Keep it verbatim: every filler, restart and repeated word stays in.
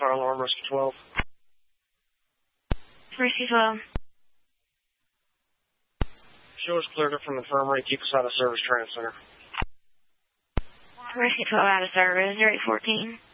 Fire alarm, Rescue twelve. Rescue twelve. Show us cleared up from the infirmary. Keep us out of service, Trans Center. Rescue twelve out of service. zero eight fourteen.